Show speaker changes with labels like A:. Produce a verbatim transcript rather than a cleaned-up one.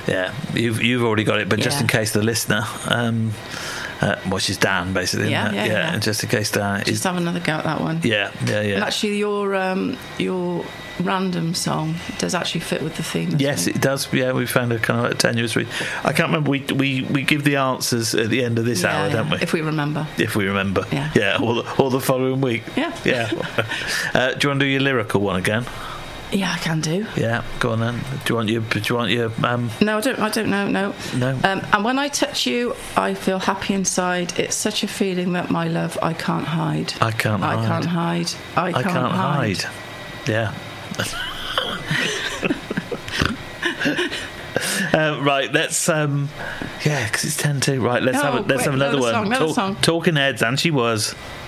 A: Yeah, you've you've already got it, but yeah. just in case the listener, um, uh, well, she's Dan basically.
B: Yeah,
A: isn't it?
B: yeah,
A: yeah,
B: yeah.
A: Just in case Dan,
B: just is, have another go at that one.
A: Yeah, yeah, yeah.
B: And actually, your um, your random song does actually fit with the theme.
A: Yes, it does. Yeah, we found a kind of a tenuous. Re- I can't remember. We we we give the answers at the end of this
B: yeah,
A: hour,
B: yeah.
A: don't we?
B: If we remember.
A: If we remember.
B: Yeah.
A: Yeah. Or the, or the following week.
B: Yeah.
A: Yeah. uh, do you want to do your lyrical one again?
B: Yeah, I can do.
A: Yeah, go on then. Do you want your? Do you want your? Um...
B: No, I don't. I don't know. No.
A: No.
B: Um, and when I touch you, I feel happy inside. It's such a feeling that my love I can't hide.
A: I can't hide.
B: I can't hide. I can't,
A: I can't hide.
B: hide.
A: Yeah. uh, right. Let's. Um, yeah, because it's ten to. Right. Let's
B: oh,
A: have. A, let's
B: wait,
A: have another
B: another
A: one.
B: Song, another
A: Talk,
B: song.
A: Talking Heads, and she was.